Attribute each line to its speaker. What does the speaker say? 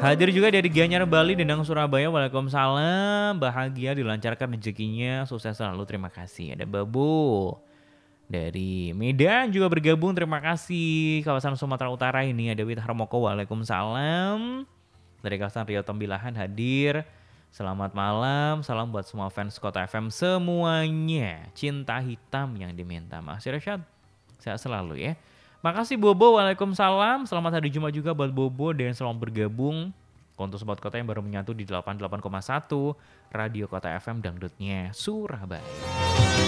Speaker 1: Hadir juga dari Gianyar Bali, Denang Surabaya. Waalaikumsalam. Bahagia, dilancarkan rezekinya, sukses selalu. Terima kasih. Ada Babu dari Medan juga bergabung. Terima kasih. Kawasan Sumatera Utara ini ada Wit Harmoko. Waalaikumsalam. Dari kawasan Riau Tembilahan hadir. Selamat malam. Salam buat semua fans Kota FM semuanya. Cinta hitam yang diminta. Mas Irsyad, sehat selalu ya. Makasih Bobo, waalaikumsalam. Selamat hari Jumat juga buat Bobo dan selamat bergabung untuk Sobat Kota yang baru menyatu di 88,1 Radio Kota FM Dangdutnya Surabaya.